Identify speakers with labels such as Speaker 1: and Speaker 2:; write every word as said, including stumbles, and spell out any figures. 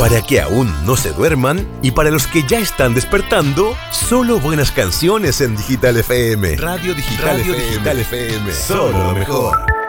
Speaker 1: Para que aún no se duerman y para los que ya están despertando, solo buenas canciones en Digital F M. Radio Digital, Radio F M. Digital F M. Solo lo mejor.